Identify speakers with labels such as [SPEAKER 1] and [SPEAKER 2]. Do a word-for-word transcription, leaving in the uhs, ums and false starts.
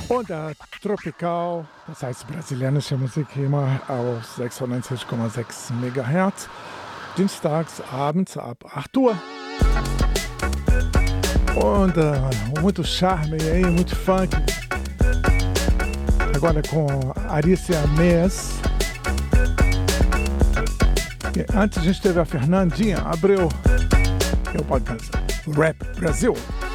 [SPEAKER 1] Onda Tropical, das heißt brasilianische Musik immer auf sechsundneunzig Komma sechs Megahertz. Dienstags abends ab acht Uhr. Und uh, muito charme aí, muito funk. Agora com Arícia Mes. E antes a gente teve a Fernandinha Abreu. É o podcast Rap Brasil.